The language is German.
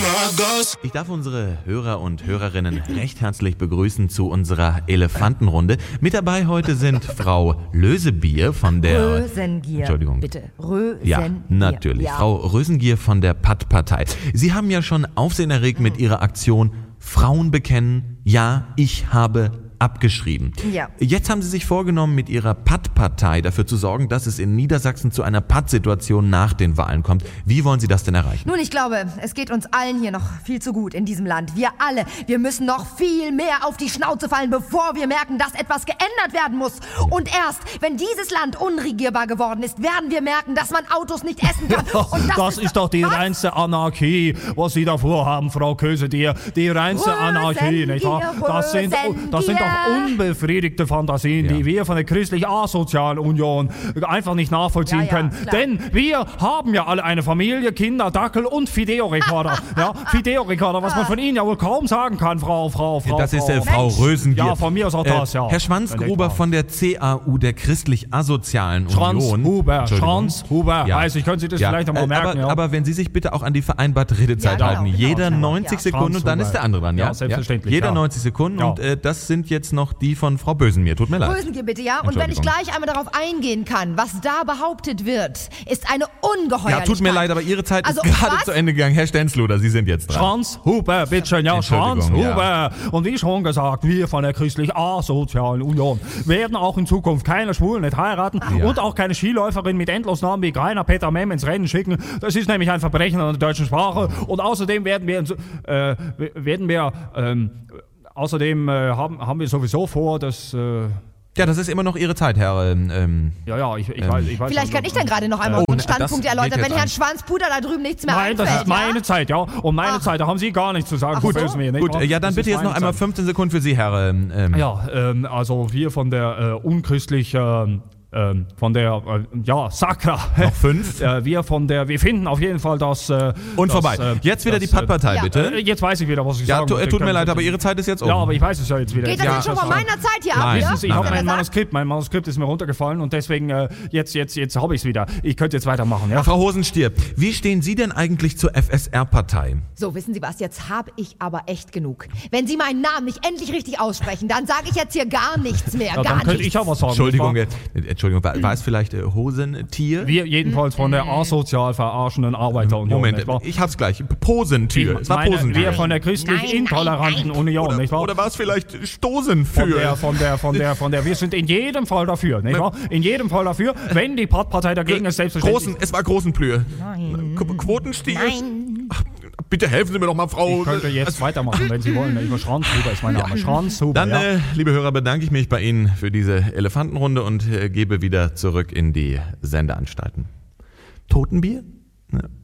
Ich darf unsere Hörer und Hörerinnen recht herzlich begrüßen zu unserer Elefantenrunde. Mit dabei heute sind Frau Lösebier von der... Rösengier. Entschuldigung. Bitte. Rösengier. Ja, natürlich. Ja. Frau Rösengier von der Patt-Partei. Sie haben ja schon Aufsehen erregt mit Ihrer Aktion Frauen bekennen, ja, ich habe abgeschrieben. Ja. Jetzt haben Sie sich vorgenommen, mit Ihrer Patt-Partei dafür zu sorgen, dass es in Niedersachsen zu einer Patt-Situation nach den Wahlen kommt. Wie wollen Sie das denn erreichen? Nun, ich glaube, es geht uns allen hier noch viel zu gut in diesem Land. Wir alle, wir müssen noch viel mehr auf die Schnauze fallen, bevor wir merken, dass etwas geändert werden muss. Und erst, wenn dieses Land unregierbar geworden ist, werden wir merken, dass man Autos nicht essen kann. Und das ist doch die reinste Anarchie, was Sie da vorhaben, Frau Kösedier. Die reinste Anarchie, nicht wahr? Das sind doch unbefriedigte Fantasien, die wir von der christlich-asozialen Union einfach nicht nachvollziehen können. Klar. Denn wir haben ja alle eine Familie, Kinder, Dackel und Videorekorder. Ja, Videorekorder, was man von Ihnen ja wohl kaum sagen kann, Frau. Das ist Frau Rösengier. Ja, von mir aus auch das, ja. Herr Schwanzgruber von der CAU, der christlich-asozialen Union. Schwanzhuber. Ja. Weiß ich, können Sie das vielleicht noch mal merken. Aber wenn Sie sich bitte auch an die vereinbarte Redezeit halten. Jeder 90 Sekunden und dann ist der andere dran. Ja, selbstverständlich. Jeder 90 Sekunden und das sind jetzt noch die von Frau Bösenmier. Tut mir leid. Rösengier bitte, ja? Und wenn ich gleich einmal darauf eingehen kann, was da behauptet wird, ist eine Ungeheuerlichkeit. Ja, tut mir leid, aber Ihre Zeit ist gerade zu Ende gegangen. Herr Stenzluder, Sie sind jetzt dran. Schwanzhuber, bitteschön, ja, Schwanzhuber. Ja. Und wie schon gesagt, wir von der christlich-asozialen Union werden auch in Zukunft keine Schwulen nicht heiraten und auch keine Skiläuferin mit Endlosnamen wie Greiner Peter Mem ins Rennen schicken. Das ist nämlich ein Verbrechen an der deutschen Sprache. Und außerdem haben wir sowieso vor, dass... Ja, das ist immer noch Ihre Zeit, Herr. Ich weiß. Vielleicht kann ich dann gerade noch einmal einen Standpunkt erläutern, wenn Herrn Schwanzpuder da drüben nichts mehr einfällt. Nein, das ist meine Zeit, ja. Und meine Zeit, da haben Sie gar nichts zu sagen. Gut, ja, dann bitte jetzt noch einmal 15 Sekunden für Sie, Herr. Also wir von der unchristlichen... von der, Sakra. Noch 5? Wir finden auf jeden Fall, dass... Und vorbei. Jetzt wieder die Patt-Partei, bitte. Jetzt weiß ich wieder, was ich sagen wollte. Tut mir leid, aber Ihre Zeit ist jetzt um. Ja, aber ich weiß es ja jetzt wieder. Geht das jetzt schon von meiner Zeit hier ab? Nein. Ich habe mein Manuskript ist mir runtergefallen und deswegen, jetzt habe ich es wieder. Ich könnte jetzt weitermachen, ja. Frau Hosenstier, wie stehen Sie denn eigentlich zur FSR-Partei? So, wissen Sie was, jetzt habe ich aber echt genug. Wenn Sie meinen Namen nicht endlich richtig aussprechen, dann sage ich jetzt hier gar nichts mehr, dann könnte ich auch was sagen. Entschuldigung, war es vielleicht Hosentier? Wir jedenfalls von der asozial verarschenden Arbeiterunion. Moment, ich hab's gleich. Posentier. Es war Posentier. Wir von der christlich intoleranten Union, nicht wahr? Oder war es vielleicht Stoßen für? Von der. Wir sind in jedem Fall dafür, nicht wahr? In jedem Fall dafür, wenn die Patt-Partei dagegen ist, selbstverständlich. Es war Großenplühe. Nein. Quotenstiel? Nein. Ach, bitte helfen Sie mir doch mal, Frau. Ich könnte jetzt weitermachen, wenn Sie wollen. Schwanzhuber ist mein Name. Schwanzhuber. Dann, liebe Hörer, bedanke ich mich bei Ihnen für diese Elefantenrunde und gebe wieder zurück in die Sendeanstalten. Totenbier? Ne?